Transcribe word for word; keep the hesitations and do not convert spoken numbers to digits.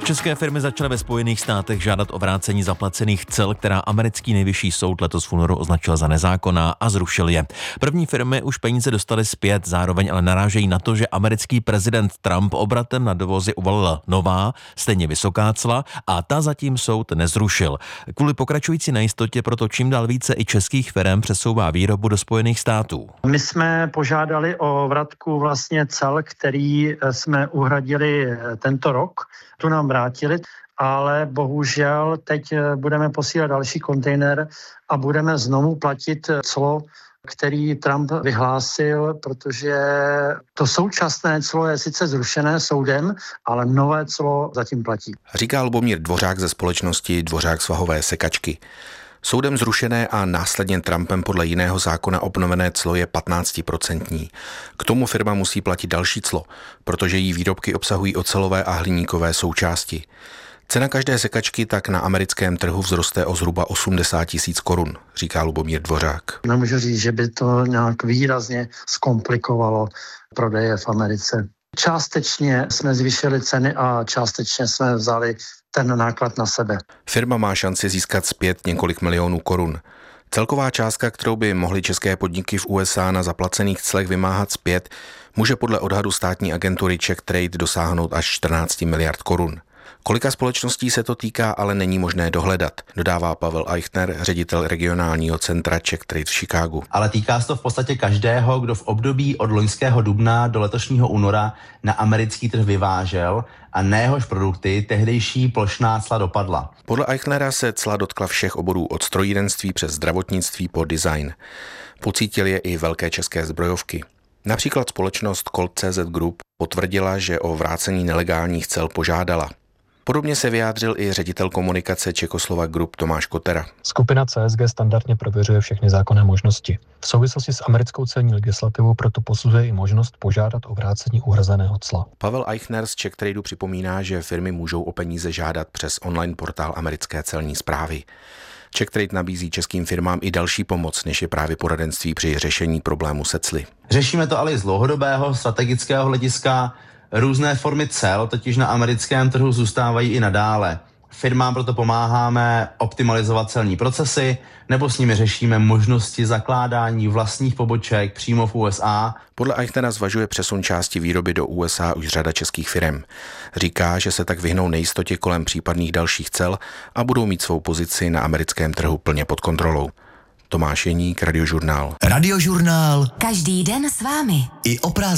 České firmy začaly ve Spojených státech žádat o vrácení zaplacených cel, která americký nejvyšší soud letos v únoru označil za nezákonná a zrušil je. První firmy už peníze dostaly zpět, zároveň ale narážejí na to, že americký prezident Trump obratem na dovozy uvalil nová, stejně vysoká cla a ta zatím soud nezrušil. Kvůli pokračující nejistotě proto čím dál více i českých firm přesouvá výrobu do Spojených států. My jsme požádali o vratku vlastně cel, který jsme uhradili tento rok. Tu nám vrátili, ale bohužel teď budeme posílat další kontejner a budeme znovu platit clo, který Trump vyhlásil, protože to současné clo je sice zrušené soudem, ale nové clo zatím platí. Říká Lubomír Dvořák ze společnosti Dvořák svahové sekačky. Soudem zrušené a následně Trumpem podle jiného zákona obnovené clo je patnáct procent. K tomu firma musí platit další clo, protože jí výrobky obsahují ocelové a hliníkové součásti. Cena každé sekačky tak na americkém trhu vzroste o zhruba osmdesát tisíc korun, říká Lubomír Dvořák. Nemůžu říct, že by to nějak výrazně zkomplikovalo prodeje v Americe. Částečně jsme zvýšili ceny a částečně jsme vzali ten náklad na sebe. Firma má šanci získat zpět několik milionů korun. Celková částka, kterou by mohly české podniky v U S A na zaplacených clech vymáhat zpět, může podle odhadu státní agentury Czech Trade dosáhnout až čtrnáct miliard korun. Kolika společností se to týká, ale není možné dohledat, dodává Pavel Eichner, ředitel regionálního centra Czech Trade v Chicagu. Ale týká se to v podstatě každého, kdo v období od loňského dubna do letošního února na americký trh vyvážel a na jehož produkty tehdejší plošná cla dopadla. Podle Eichnera se cla dotkla všech oborů od strojírenství přes zdravotnictví po design. Pocítili je i velké české zbrojovky. Například společnost Colt C Z Group potvrdila, že o vrácení nelegálních cel požádala. Podobně se vyjádřil i ředitel komunikace Czechoslovak Group Tomáš Kotera. Skupina C S G standardně prověřuje všechny zákonné možnosti. V souvislosti s americkou celní legislativou proto posuzuje i možnost požádat o vrácení uhrazeného cla. Pavel Eichner z Czech Tradu připomíná, že firmy můžou o peníze žádat přes online portál americké celní správy. Czech Trade nabízí českým firmám i další pomoc, než je právě poradenství při řešení problému se cly. Řešíme to ale i z dlouhodobého strategického hlediska. Různé formy cel totiž na americkém trhu zůstávají i nadále. Firmám proto pomáháme optimalizovat celní procesy nebo s nimi řešíme možnosti zakládání vlastních poboček přímo v U S A. Podle Eichnera zvažuje přesun části výroby do U S A už řada českých firem. Říká, že se tak vyhnou nejistotě kolem případných dalších cel a budou mít svou pozici na americkém trhu plně pod kontrolou. Tomáš Jeník, Radiožurnál. Radiožurnál. Každý den s vámi. I o prázdninách.